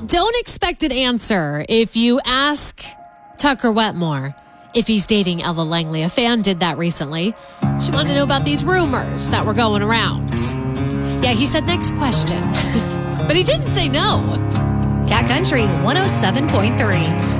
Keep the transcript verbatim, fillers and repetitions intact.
don't expect an answer if you ask Tucker Wetmore if he's dating Ella Langley. A fan did that recently. She wanted to know about these rumors that were going around. Yeah, he said next question, but he didn't say no. Cat Country one oh seven point three.